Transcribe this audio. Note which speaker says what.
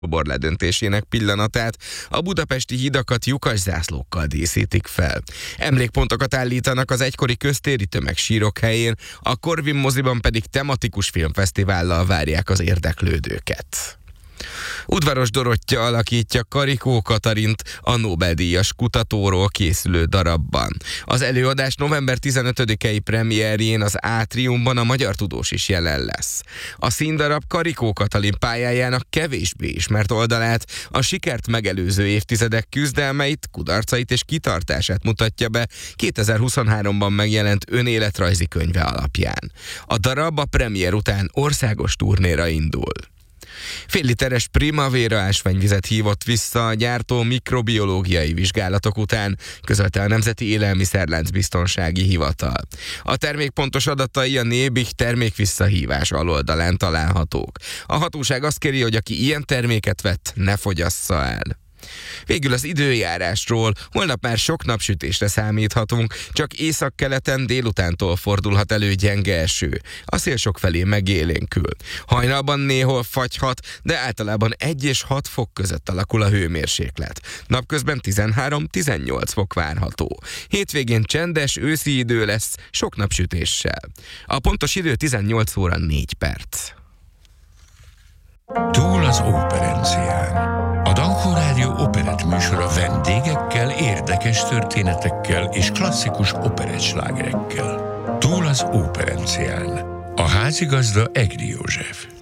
Speaker 1: szobor ledöntésének pillanatát, a budapesti hidakat lyukaszászlókkal díszítik fel. Emlékpontokat állítanak az egykori köztéri tömegsírok helyén, a Corvin moziban pedig tematikus filmfesztivállal várják az érdeklődőket. Udvaros Dorottya alakítja Karikó Katalint a Nobel-díjas kutatóról készülő darabban. Az előadás november 15-i premierjén az Átriumban a magyar tudós is jelen lesz. A színdarab Karikó Katalin pályájának kevésbé ismert oldalát, a sikert megelőző évtizedek küzdelmeit, kudarcait és kitartását mutatja be 2023-ban megjelent önéletrajzi könyve alapján. A darab a premier után országos turnéra indul. Félliteres Primavera ásványvizet hívott vissza a gyártó mikrobiológiai vizsgálatok után, közölte a Nemzeti Élelmiszerlánc Biztonsági Hivatal. A termék pontos adatai a Nébih termékvisszahívás aloldalán találhatók. A hatóság azt kéri, hogy aki ilyen terméket vett, ne fogyassza el. Végül az időjárásról. Holnap már sok napsütésre számíthatunk, csak északkeleten délutántól fordulhat elő gyenge eső. A szél sokfelé megélénkül. Hajnalban néhol fagyhat, de általában 1 és 6 fok között alakul a hőmérséklet. Napközben 13-18 fok várható. Hétvégén csendes őszi idő lesz, sok napsütéssel. A pontos idő 18 óra 4 perc.
Speaker 2: Túl az operencián. A Dankó Rádió operett műsora vendégekkel, érdekes történetekkel és klasszikus operettslágerekkel. Túl az operencián. A házigazda Egri József.